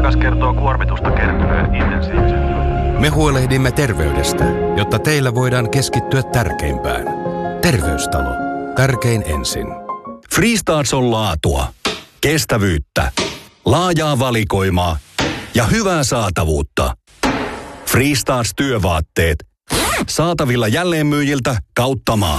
asiakas kertoo kuormitusta kertyneen intensiivisen työn. Me huolehdimme terveydestä, jotta teillä voidaan keskittyä tärkeimpään. Terveystalo. Tärkein ensin. Freestarts on laatua, kestävyyttä, laajaa valikoimaa ja hyvää saatavuutta. Freestarts työvaatteet. Saatavilla jälleenmyyjiltä kautta maan.